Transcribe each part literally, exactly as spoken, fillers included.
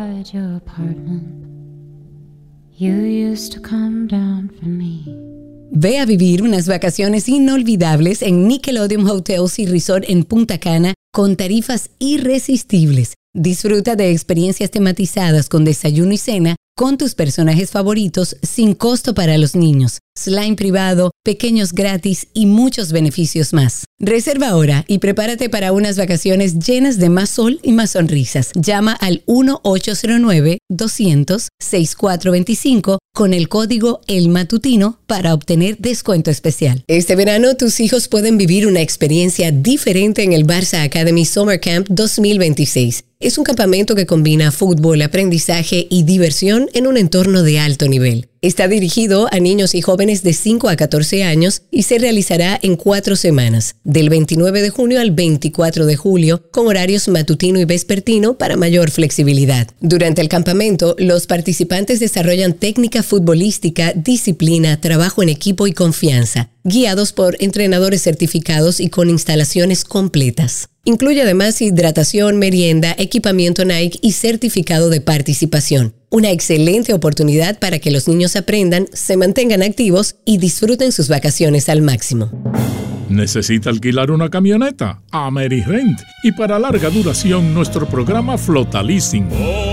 Your apartment. You used to come down for me. Ve a vivir unas vacaciones inolvidables en Nickelodeon Hotels y Resort en Punta Cana con tarifas irresistibles. Disfruta de experiencias tematizadas con desayuno y cena con tus personajes favoritos sin costo para los niños, slime privado, pequeños gratis y muchos beneficios más. Reserva ahora y prepárate para unas vacaciones llenas de más sol y más sonrisas. Llama al uno ocho cero nueve, dos cero cero, seis cuatro dos cinco con el código El Matutino para obtener descuento especial. Este verano tus hijos pueden vivir una experiencia diferente en el Barça Academy Summer Camp dos mil veintiséis. Es un campamento que combina fútbol, aprendizaje y diversión en un entorno de alto nivel. Está dirigido a niños y jóvenes de cinco a catorce años y se realizará en cuatro semanas, del veintinueve de junio al veinticuatro de julio, con horarios matutino y vespertino para mayor flexibilidad. Durante el campamento, los participantes desarrollan técnica futbolística, disciplina, trabajo en equipo y confianza, guiados por entrenadores certificados y con instalaciones completas. Incluye además hidratación, merienda, equipamiento Nike y certificado de participación. Una excelente oportunidad para que los niños aprendan, se mantengan activos y disfruten sus vacaciones al máximo. ¿Necesita alquilar una camioneta? AmeriRent. Y para larga duración, nuestro programa Flota Leasing.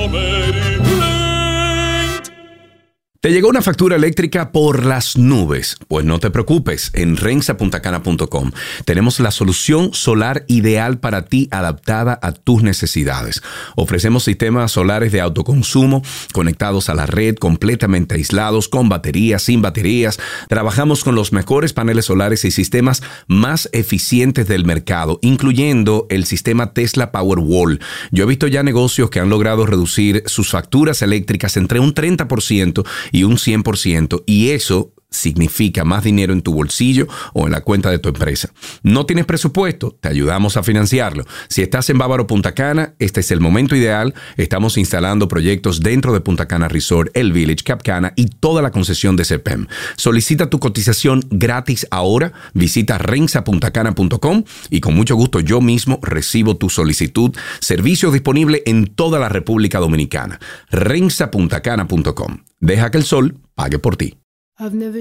¿Te llegó una factura eléctrica por las nubes? Pues no te preocupes, en rensa punta cana punto com tenemos la solución solar ideal para ti, adaptada a tus necesidades. Ofrecemos sistemas solares de autoconsumo conectados a la red, completamente aislados, con baterías, sin baterías. Trabajamos con los mejores paneles solares y sistemas más eficientes del mercado, incluyendo el sistema Tesla Powerwall. Yo he visto ya negocios que han logrado reducir sus facturas eléctricas entre un treinta por ciento y un cien por ciento, y eso significa más dinero en tu bolsillo o en la cuenta de tu empresa. ¿No tienes presupuesto? Te ayudamos a financiarlo. Si estás en Bávaro, Punta Cana, este es el momento ideal. Estamos instalando proyectos dentro de Punta Cana Resort, El Village, Cap Cana y toda la concesión de C E P E M. Solicita tu cotización gratis ahora. Visita rensa punta cana punto com y con mucho gusto yo mismo recibo tu solicitud. Servicio disponible en toda la República Dominicana. rensa punta cana punto com. Deja que el sol pague por ti. I've never